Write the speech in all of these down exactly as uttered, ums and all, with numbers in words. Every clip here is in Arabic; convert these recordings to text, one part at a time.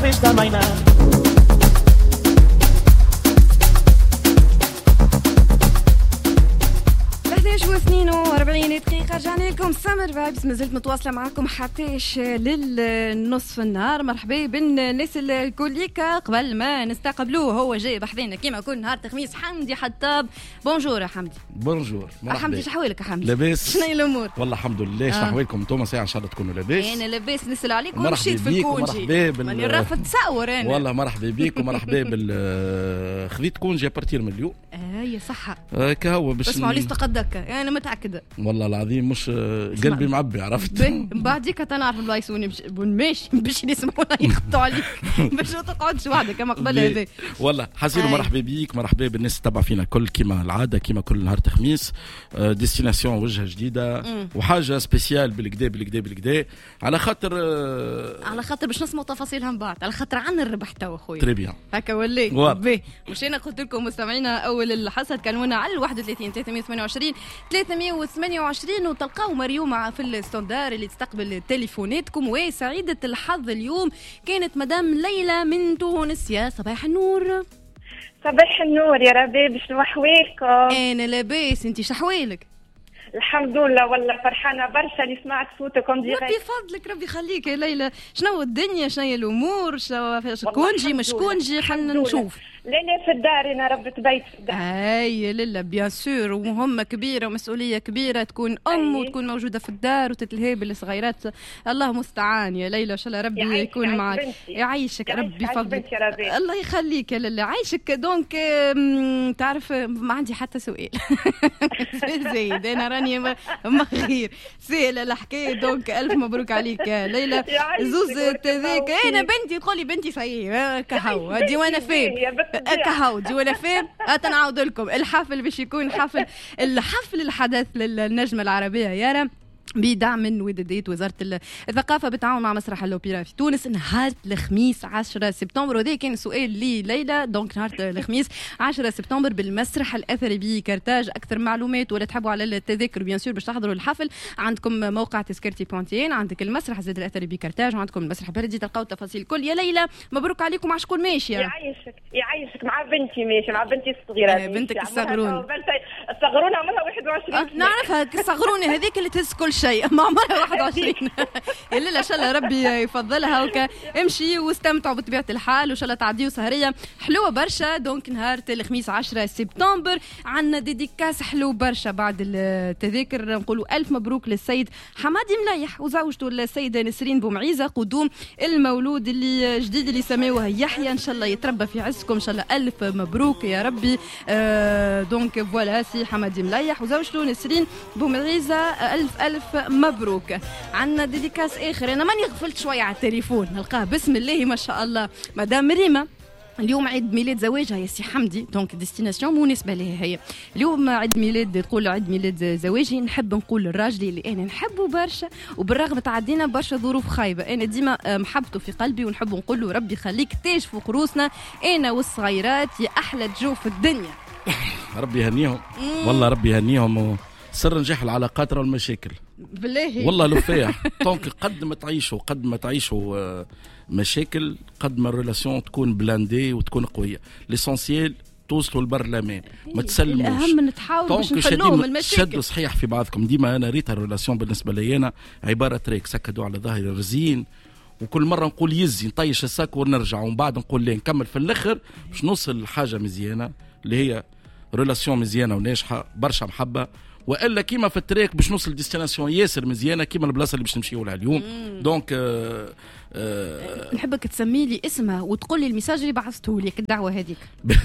vez da manhã. واثنين وأربعين دقيقة رجعنا لكم سمر فايبس، مازلت متواصلة معكم حتىش للنصف النهار. مرحبا بالناس الكوليكا. قبل ما نستقبلوه هو جاي بحذينا كيما كل نهار تخميس حمدي حطاب. بونجور يا حمدي. بونجور حمدي، شحوالك يا حمدي؟ لاباس. شنو الأمور؟ والله الحمد لله. شحوالكم انتم؟ ساعة إن شاء الله تكونوا لاباس. أنا لاباس، نسأل عليكم. مشيت في الكونجي. مرحبا بال ماني رافض تصور أنا. والله مرحبا بيك ومرحبا بال خذيت كونجي بارتير من اليوم. اه يا صحة. آه كهو باش اسمعوا لي استقدك، أنا متأكدة. والله العظيم مش قلبي معبي، عرفت؟ من بعديك تنعرف البلايص وين ماشي باش يسمعونا يخطوا عليك باش ما تقعدش وحدك كما قبل هذا. والله حسينو مرحبا بيك، مرحبا بالناس تتبع فينا كل كيما العاده، كيما كل نهار تخميس. ديستيناسيون وجهه جديده وحاجه سبيسيال بالكدا بالكدا بالكدا على خاطر على خاطر باش نسمعوا تفاصيلها من بعد، على خاطر عن الربح توا خويا. تري بيان هكا ولي باهي. مش انا قلت لكم مستمعينا اول الحصد كانونا على واحد وثلاثين ثلاثمية وثمانية وعشرين ثلاثمية وثمانية وعشرين وتلقاو مريومه في الستاندار اللي تستقبل تليفوناتكم. وسعيده الحظ اليوم كانت مدام ليلى من تونس. يا صباح النور. صباح النور يا ربي، شنو احوالكم؟ انا لاباس، انت شحوالك؟ الحمد لله، والله فرحانه برشا اللي سمعت صوتكم دي. ربي فضلك، ربي يخليك يا ليلى. شنو الدنيا، شنو الامور، شنو كونجي مش كونجي؟ خلينا نشوف. لا لا في الدار، انا ربة بيت في الدار. اي لا بيان سور، ومهمه كبيره ومسؤوليه كبيره، تكون ام أي. وتكون موجوده في الدار وتتلهي بالصغيرات. الله مستعان يا ليلى، ان شاء الله ربي يكون معك، يعيشك ربي فضلك. الله يخليك يا ليلى، عايشك. دونك تعرف ما عندي حتى سؤال زيد، انا راني مغير سهله الحكايه. دونك الف مبروك عليك يا ليلى. زوز تذاك انا بنتي تقولي بنتي صحيح كهو هدي وانا فين كهو دي ولا فين. أتنعود لكم الحفل باش يكون حفل الحفل الحدث للنجمة العربية يارا بدعم من ودادية وزارة الثقافة بالتعاون مع مسرح الأوبرا في تونس نهار الخميس عشرة سبتمبر. وذا كان سؤال لي ليلى. دونك نهار الخميس عشرة سبتمبر بالمسرح الأثري بكرتاج. أكثر معلومات ولا تحبوا على التذاكر بيان سور باش تحضروا الحفل، عندكم موقع تذكرتي بونتين، عندك المسرح زاد الأثري بكرتاج، وعندكم المسرح بلدي، تلقاو التفاصيل الكل. يا ليلى مبروك عليكم. مع شكون ماشية؟ يعيشك يعيشك مع بنتي ماشي، مع بنتي الصغيرة. آه بنتك الصغرون. الصغرونة عمرها واحد وعشرين. آه نعرفها الصغرونة هذيك اللي تهز كل شيء مع عمرها واحد وعشرين. الليلة إن شاء الله ربي يفضلها وكا. امشي واستمتعوا بطبيعة الحال، وإن شاء الله تعديوا سهرية حلوة برشا. دونك نهار الخميس عشرة سبتمبر عندنا ديديكاس حلو برشا. بعد التذاكر نقولوا ألف مبروك للسيد حمادي مليح وزوجته السيدة نسرين بومعيزة، قدوم المولود اللي جديد اللي سموه يحيى. إن شاء الله يتربى في عزكم إن شاء الله. ألف مبروك يا ربي. آه دونك فوالا سي حمادي مليح وزوجته نسرين بومعيزة، ألف ألف مبروك. عندنا ديديكاس آخر، أنا ماني غفلت شوية على التليفون نلقاه بسم الله ما شاء الله. مدام ريما اليوم عيد ميلاد زواجها يا سي حمدي. دونك ديستيناسيون مناسبه لها هي اليوم عيد ميلاد. تقول عيد ميلاد زواجي، نحب نقول الراجل اللي انا نحبه برشا وبالرغم تعدينا برشا ظروف خايبه، انا ديما محبته في قلبي ونحب نقول له ربي يخليك تاج فوق روسنا انا والصغيرات يا احلى جو في الدنيا. ربي يهنيهم والله، ربي يهنيهم. سر نجاح العلاقات راه المشاكل بالله والله لفاح. دونك قد ما تعيشوا قد ما تعيشوا مشاكل قد ما الريلاسيون تكون بلاندي وتكون قويه. ليسونسيال توصلوا البرلمان ما تسلموش. الاهم نتحاولوا باش نحلوهم المشاكل. شدوا صحيح في بعضكم. ديما انا ريت الريلاسيون بالنسبه لي انا عباره تريك سكدوا على ظهري الرزين، وكل مره نقول يزي نطيش الساك ونرجع، ومن بعد نقول ليه نكمل في الاخر باش نوصل لحاجه مزيانه اللي هي ريلاسيون مزيانه وناجحه برشا محبه. والا كيما في التريك باش نوصل ديستيناسيون ياسر مزيانه كيما البلاصه اللي باش نمشيو لها اليوم. دونك آه آه نحبك تسمي لي اسمها وتقول لي الميساج اللي بعثته لك الدعوه هذيك.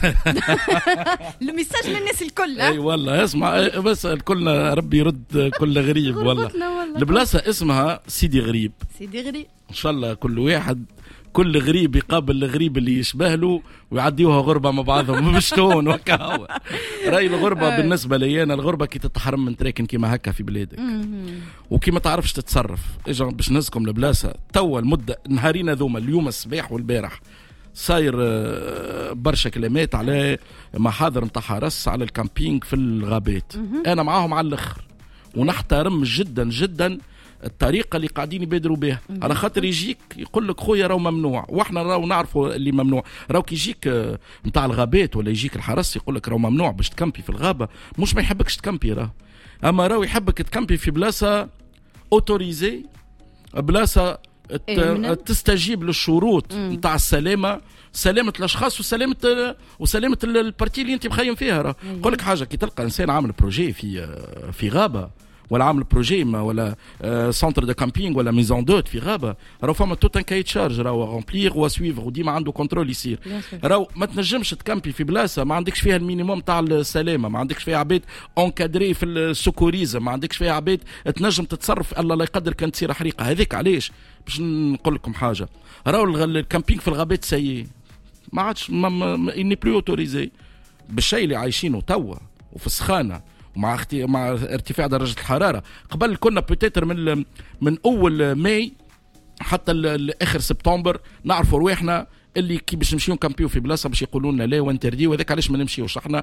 الميساج للناس الكل. اي والله اسمع بس الكل ربي يرد كل غريب. والله البلاصه اسمها سيدي غريب. سيدي غريب ان شاء الله كل واحد كل غريب يقابل الغريب اللي يشبه له ويعديوها غربة مع بعضهم بشتون وكهو. راي الغربة بالنسبة لي أنا الغربة كي تتحرم من تراكن كيما هكا في بلادك وكي ما تعرفش تتصرف. إجا باش نزكم لبلاسة توا المدة نهارين ذوما اليوم الصباح والبارح صاير برشا كلمات على محاضر متاع حرس على الكامبينج في الغابات. أنا معاهم على الآخر ونحترم جدا جدا الطريقه اللي قاعدين يبادروا بها، على خاطر يجيك يقول لك خويا راهو ممنوع، واحنا راهو نعرفوا اللي ممنوع. راهو كي يجيك نتاع الغابات ولا يجيك الحرس يقول لك راهو ممنوع باش تكمبي في الغابه، مش ما يحبكش تكمبي راه، اما راهو يحبك تكمبي في بلاصه اوتوريزي، بلاصه تستجيب للشروط نتاع السلامه، سلامه الاشخاص وسلامه وسلامه البارتي اللي انت مخيم فيها. راه نقول لك حاجه، كي تلقى انسان عامل بروجي في في غابه ولا عامل بروجي ولا سنتر دو كامبينغ ولا ميزون دوت في غابه، راهو فما توت ان كاي تشارج راهو غومبليغ وسويفغ وديما عنده كنترول يصير. راهو ما تنجمش تكامبي في بلاصه ما عندكش فيها المينيموم تاع السلامه، ما عندكش فيها عباد اونكادري في السكوريزم، ما عندكش فيها عباد تنجم تتصرف الله لا يقدر كان تصير حريقه. هذيك علاش باش نقول لكم حاجه، راهو الكامبينغ في الغابات سيء ما عادش اني بلو اوتوريزي بالشيء اللي عايشينه توا وفي السخانه مع اختي مع ارتفاع درجه الحراره. قبل كنا بوتيتر من من اول ماي حتى لاخر سبتمبر نعرفوا رواحنا اللي كي باش نمشيو نكامبيو في بلاصه باش يقولوا لنا لا وانتردي، وهذاك علاش ما نمشيوش احنا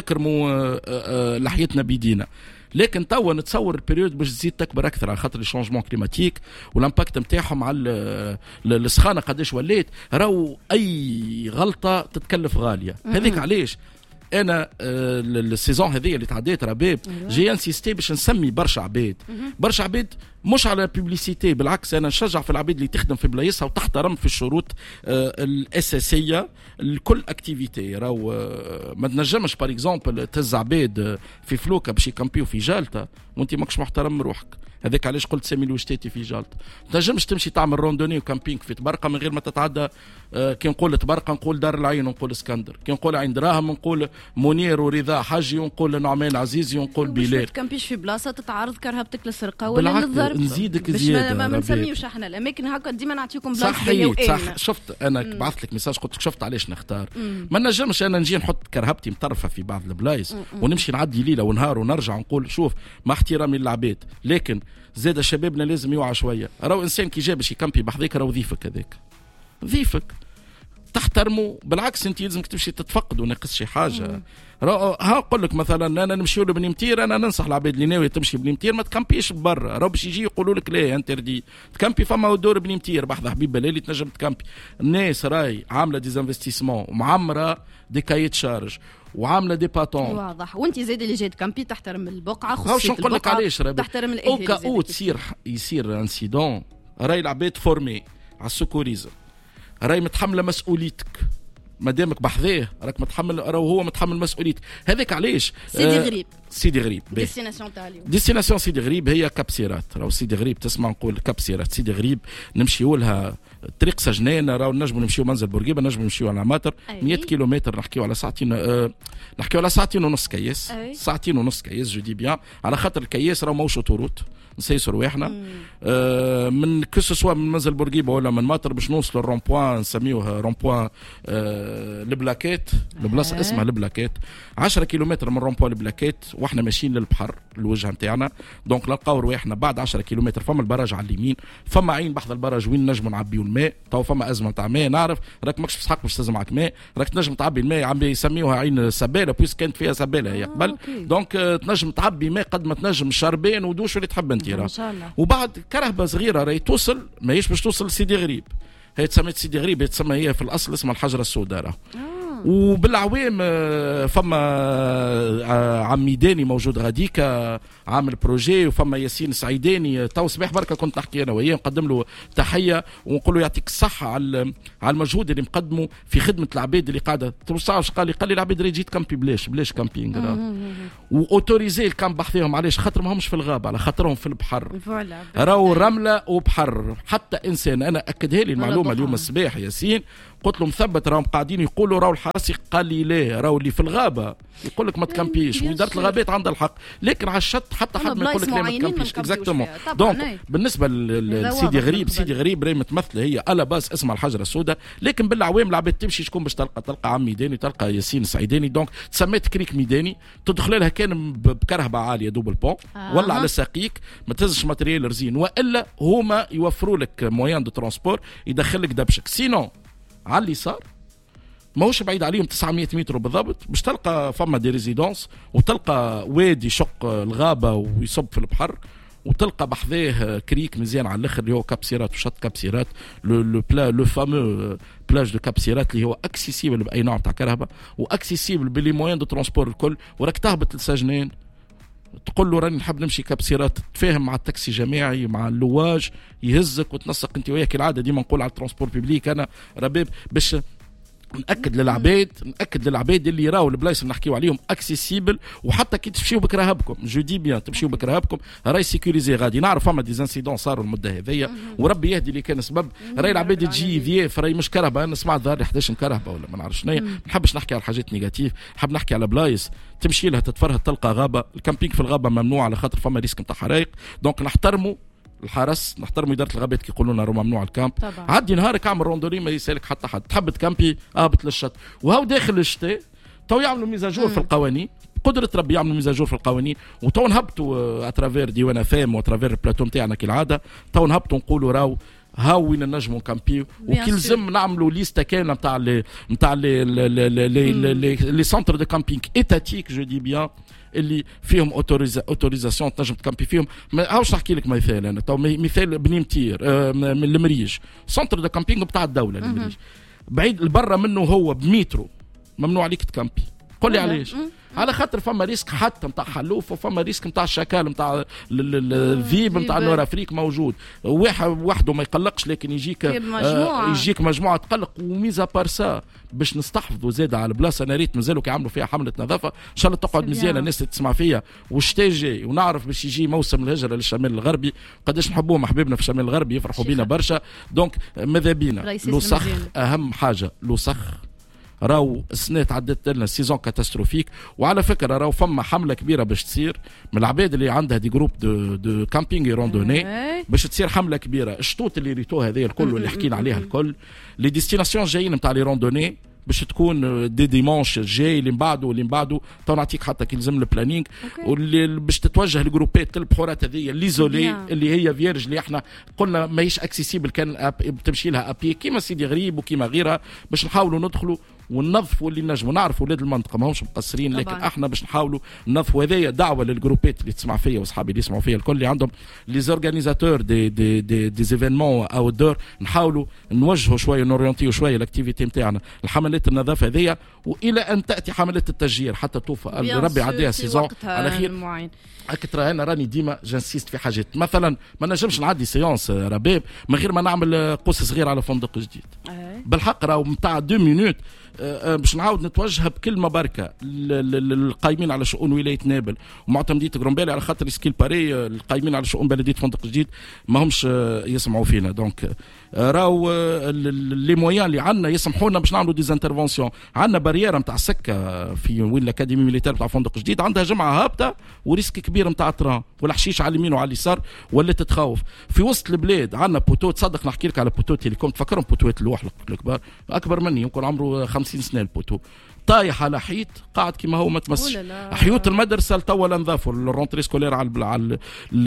نكرموا لحيتنا بيدينا. لكن توا نتصور البريود باش تزيد تكبر اكثر على خاطر الشونجمون كليماتيك والامباكت نتاعهم على السخانه قداش ولات. راهو اي غلطه تتكلف غاليه. هذيك علاش انا السيزون هذه اللي تعديت رباب جي انسيستي باش نسمي برشا عباد، برشا عباد مش على بيبليسيتي، بالعكس انا نشجع في العباد اللي تخدم في بلايصها وتحترم في الشروط الاساسيه لكل اكتيفيتي. راهو ما تنجمش بار اكزومبل تهز عباد في فلوكه باش يكامبيو في جالتا وانت ماكش محترم روحك. هذاك علاش قلت سامي الوشتاتي في جالتا. ما تنجمش تمشي تعمل روندوني وكامبينغ في تبرقه من غير ما تتعدى. كي نقول تبرقه نقول دار العين ونقول اسكندر، كي نقول عين دراهم نقول منير ورضا حجي ونقول نعمان عزيزي ونقول بلال. ما تكامبيش في بلاصه تتعرض كرهبتك للسرقه ولا للضرب. نزيدك زياده ما نسميوش احنا الاماكن هكا ديما نعطيكم بلاصه صحيح صح. شفت انا بعثت لك ميساج قلت لك شفت علاش نختار. مم. ما نجمش انا نجي نحط كرهبتي مطرفه في بعض البلايص ونمشي نعدي ليله ونهار ونرجع نقول شوف مع احترامي للعباد، لكن زاد شبابنا لازم يوعى شويه. راهو انسان كي جا باش يكمبي بحذاك راهو ضيفك، هذاك ضيفك تحترمه. بالعكس انت لازمك تمشي تتفقد وناقص شي حاجه. ها نقول لك مثلا انا نمشيو لبنيمتير، انا ننصح العباد اللي ناويه تمشي بنيمتير ما تكمبيش برا. راهو باش يجي يقولوا لك لا انتردي تكمبي، فما دور بنيمتير بحذا حبيب بلالي تنجم تكمبي. الناس راي عامله ديزانفستيسمون ومعمره دي كايت شارج وعامله دي باتون واضح. وانت زاد اللي جاي تكمبي تحترم البقعه، خصوصيه البقعه. نقول لك علاش تحترم الاهل. او كاو تصير يصير انسيدون راي العباد فورمي على السكوريزم، راي متحمله مسؤوليتك مادامك بحذاه، راك متحمل، راهو هو متحمل مسؤوليتك. هذاك علاش سيدي غريب سيدي غريب ديستيناسيون تاع اليوم ديستيناسيون سيدي غريب هي كابسيرات. راهو سيدي غريب تسمع نقول كابسيرات سيدي غريب نمشيو لها طريق سجنان. راهو نجموا نمشيو منزل بورقيبه، نجموا نمشيو على ماتر مية كيلومتر، نحكيو على ساعتين أه نحكيو على ساعتين ونص كياس. أي. ساعتين ونص كياس جو دي بيان، على خاطر الكياس راهو ماهوش اوتوروت نسيسوا رواحنا. آه من كسوا من منزل بورقيبه ولا من ماتر باش نوصلوا الرون بوان نسميوه رون بوان آه البلاكات، البلاصه اسمها البلاكات، عشرة كيلومتر من رون بوان البلاكات واحنا ماشيين للبحر الوجه نتاعنا. دونك نلقاو رواحنا بعد عشرة كيلومتر فما البراج على اليمين، فما عين بحذا البراج وين نجموا نعبيو الماء. تو فما ازمه تاع ماء نعرف، راك ماكش بسحق باش تهز معك ماء، راك تنجم تعبي الماء عم يسميوها عين سباله بويس كانت فيها سباله هي قبل. دونك آه تنجم تعبي ماء قد ما تنجم شربان ودوش اللي تحب انت. راه وبعد كرهبه صغيره راهي توصل ماهيش باش توصل لسيدي غريب، هي تسميت سيدي غريب، هي تسمى هي في الاصل اسمها الحجره السوداء. راه وبالعوام فما عم ميداني موجود غاديك عامل بروجي، وفما ياسين سعيداني تو صباح بركه كنت نحكي انا وياه نقدم له تحيه ونقول له يعطيك الصحه على على المجهود اللي مقدمه في خدمه العباد اللي قاعده. توصلش قال لي قال لي العباد اللي جيت كامبي بلاش بلاش كامبينغ واوتوريزي الكامب بحثهم علاش خاطر ما همش في الغابه، على خاطرهم في البحر. راهو رمله وبحر. حتى انسان انا اكدها لي المعلومه اليوم الصباح ياسين، قلت له مثبت راهم قاعدين يقولوا راهو الحرس قال لي لا راهو اللي في الغابه يقول لك ما تكمبيش، واداره الغابات عندها الحق، لكن على الشط حتى حد ما يقول لك لا ما تكمبيش. اكزاكتومون. دونك بالنسبه لسيدي غريب سيدي غريب راهي متمثله هي على باس اسمها الحجره السوداء، لكن بالعوام العباد تمشي شكون باش تلقى تلقى عم ميداني تلقى ياسين سعيداني. دونك تسميت كريك ميداني، تدخل لها كان بكرهبه عاليه دوبل بون آه. ولا على ساقيك ما تهزش ماتريال رزين، والا هما يوفروا لك مويان دو ترونسبور يدخل لك دبشك. سينو على اليسار ماهوش بعيد عليهم تسعمية متر بالضبط باش تلقى فما دي ريزيدونس، وتلقى وادي شق الغابه ويصب في البحر، وتلقى بحذاه كريك مزيان على الاخر اللي هو كابسيرات وشط كابسيرات لو لو بلا لو فامو بلاج دو كابسيرات اللي هو اكسيسيبل باي نوع تاع كهرباء واكسيسيبل بلي موين دو ترونسبور الكل. وراك تهبط لسجنين تقول له راني نحب نمشي كابسيرات، تتفاهم مع التاكسي جماعي مع اللواج يهزك وتنسق انت وياك. العاده ديما نقول على الترونسبور بيبليك انا رباب باش نأكد للعباد نأكد للعباد اللي يراو البلايص اللي نحكيو عليهم اكسيسيبل، وحتى كي تمشيو بكرهبكم جو دي بيان تمشيو بكرهبكم راي سيكوريزي. غادي نعرف فما ديزانسيدون صاروا المده هذيا وربي يهدي اللي كان سبب. راي العباد تجي ذياف راي مش كرهبه. انا سمعت ظهري احداش كرهبه ولا ما نعرفش شنيا. ما نحبش نحكي على الحاجات نيجاتيف، نحب نحكي على بلايص تمشي لها تتفرهد تلقى غابه. الكامبينغ في الغابه ممنوع على خاطر فما ريسك نتاع حرايق. دونك نحترموا الحرس، نحترم إدارة الغابات كي يقولوا لنا راه ممنوع الكامب. طبعا. عدي نهارك اعمل روندوري ما يسالك حتى حد. تحب تكامبي اهبط للشط. وهو داخل الشتاء تو يعملوا ميزاجور في القوانين، قدرة ربي يعملوا ميزاجور في القوانين. وتو نهبطوا اترافير ديوان فام واترافير البلاتو نتاعنا كالعاده، تو نهبطوا نقولوا راو هاو وين نجموا نكامبيو. وكي لازم نعملوا ليسته كامله نتاع لي نتاع لي لي لي لي سونتر دو كامبينغ ايتاتيك جو دي بيان اللي فيهم اوتوريزاسيون تنجم تكامبي فيهم. ما هاوش نحكي لك مثال انا تو مثال بني متير آه من المريج سنتر دو كامبينغ بتاع الدوله المريج بعيد البرة منه هو بمترو ممنوع عليك تكامبي. قل لي علاش؟ على خاطر فما ريسك حتى نتاع حلوف وفما ريسك نتاع الشكال نتاع الذيب نتاع نور افريك موجود. واحد وحده ما يقلقش لكن يجيك آه يجيك مجموعه تقلق. وميزا بارسا باش نستحفظوا زاده على البلاصه. انا ريت مازالوا كيعملوا فيها حمله نظافه ان شاء الله تقعد مزيانه الناس اللي تسمع فيها. والشتاء جاي ونعرف باش يجي موسم الهجره للشمال الغربي قداش نحبوهم احبابنا في الشمال الغربي يفرحوا بينا برشا. دونك ماذا بينا لوسخ اهم حاجه لوسخ. راو السنه تعدت لنا سيزون كاتاستروفيك. وعلى فكره راو فما حمله كبيره باش تصير من العباد اللي عندها دي جروب دو دو كامبينغ روندوني باش تصير حمله كبيره. الشطوط اللي ريتو هذه الكل واللي حكينا عليها الكل لي ديستيناسيون جايين نتاع لي روندوني باش تكون دي ديمونش جاي اللي من بعده واللي من بعده. تو نعطيك حتى كي لازم البلانينغ واللي باش تتوجه الجروبات البحورات هذه ليزولي اللي هي فيرج اللي احنا قلنا ماهيش اكسيسيبل كان تمشي لها ابي كيما سيدي غريب وكيما غيرها باش نحاولوا ندخلوا وننظفوا اللي نجموا. نعرفوا ولاد المنطقه ماهمش مقصرين لكن طبعا. احنا باش نحاولوا ننظفوا. هذايا دعوه للجروبات اللي تسمع فيا واصحابي اللي يسمعوا فيا الكل اللي عندهم لي زورغانيزاتور دي دي دي دي زيفينمون او دور نحاولوا نوجهوا شويه نورينتيو شويه الاكتيفيتي نتاعنا الحملات النظافه هذيا والى ان تاتي حملات التشجير حتى توفى ربي يعديها سيزون على خير. هاك ترى انا راني ديما جنسيست في حاجات مثلا ما نجمش نعدي سيونس رباب من غير ما نعمل قوس صغير على فندق جديد. بالحق راهو نتاع دو مينوت باش نعاود نتوجه بكلمه بركه للقائمين على شؤون ولايه نابل ومعتمديه غرومبالي على خاطر سكيل باري القائمين على شؤون بلديه فندق جديد ما همش يسمعوا فينا. دونك راهو لي مويان اللي عندنا يسمحونا باش نعملوا ديزانترفونسيون. عندنا بريير نتاع السكه في وين الاكاديمي ميليتير نتاع فندق جديد عندها جمعه هابطه وريسك كبير نتاع تران والحشيش على اليمين وعلى اليسار ولا تتخوف. في وسط البلاد عندنا بوتو تصدق نحكي لك على بوتو تيليكوم تفكرهم بوتوات اللوح الكبار اكبر مني يمكن عمره خمسين سنه البوتو طايح على حيط قاعد كيما هو ما تمسش. حيوت المدرسه تو نظافوا الرونتري سكولير على على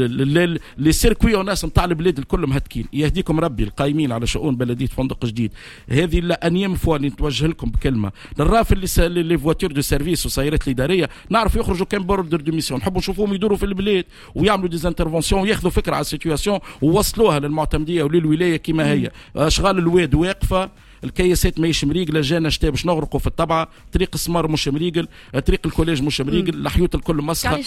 لي سيركوي وناس نتاع البلاد الكل مهتكين. يهديكم ربي القايمين على شؤون بلديه فندق جديد. هذه لا انيم فوا اللي نتوجه لكم بكلمه للرافل اللي لي فواتور دو سيرفيس وسيارات الاداريه نعرف يخرجوا كان بوردر دو ميسيون نحبوا نشوفوهم يدوروا في البلاد ويعملوا ديزانترفونسيون وياخذوا فكره على السيتوياسيون ووصلوها للمعتمديه وللولايه كما هي. اشغال الواد واقفه الكياسات ماهيش مريقله جانا شتا باش نغرقوا في الطبعه طريق السمار مش مريقل طريق الكوليج مش مريقل الحيوت الكل مسخه.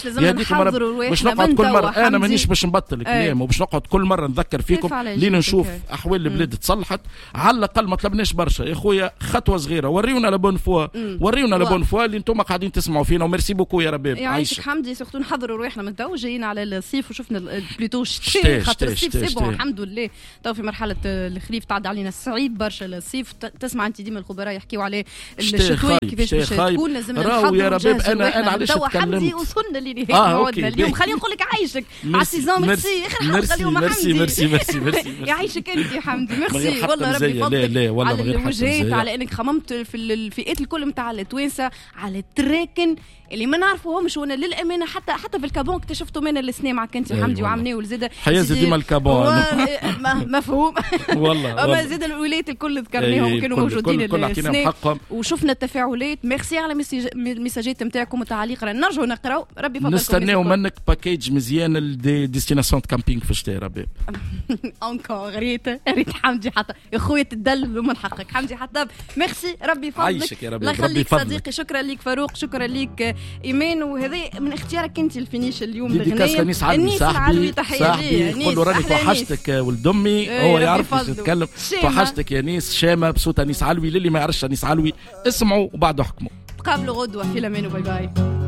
باش نقعد كل مره انا مانيش باش نبطل الكلام وباش نقعد كل مره نذكر فيكم لين نشوف احوال البلاد تصلحت. على الاقل ما طلبناش برشا يا خويا خطوه صغيره وريونا لا بون فوا وريونا لا بون فوا اللي انتم قاعدين تسمعوا فينا وميرسي بوكو يا رباب. يعيشك حمدي سورتو نحضروا روحنا من تو جايين على الصيف وشفنا بلوتو الشتاء خاطر الصيف سي بون الحمد لله تو في مرحله الخريف تعدى علينا صعيب برشا الصيف. تسمع انت ديما الخبراء يحكيوا عليه الشتويه كيفاش باش تكون لازم نحضروا يا رباب. انا انا علاش تكلمت وصلنا لنهايه موعدنا اليوم. خليني نقول لك عايشك على السيزون ميرسي اخر حلقه اليوم ميرسي ميرسي ميرسي ميرسي يعيشك انت يا حمدي ميرسي والله ربي يفضلك. لا لا والله على الوجهات على انك خممت في الفئات الكل نتاع التوانسه على التراكن اللي ما نعرفوهمش. وانا للامانه حتى حتى في الكابون اكتشفتوا من السنه معك انت حمدي وعمني والزاده حياه ديما الكابون مفهوم والله اما زاد الولايات الكل ذكرنا استناهم كانوا موجودين كل عطيناهم حقهم وشفنا التفاعلات. ميرسي على الميساجات نتاعكم متعلقه، نرجعوا نقراو. ربي يفضلكم. نستناو منك باكيج مزيان لديستيناسيون كامبينغ في الشتاء. ربي انكور ريت ريت حمدي حتى يا خويا تدلل ومن حقك. حمدي حتى ميرسي ربي يفضلك. عايشك يا ربي. الله يخليك صديقي. شكرا ليك فاروق، شكرا ليك ايمان. وهذا من اختيارك انت الفينيش اليوم الاغنيه. نيس علوي صاحبي صاحبي نقول له راني توحشتك ولد امي. هو يعرف يتكلم. توحشتك يا نيس. شامه بصوت نيس علوي. للي ما يعرفش نيس علوي اسمعوا وبعد احكموا. تقابلوا غدوه في الامان وباي باي.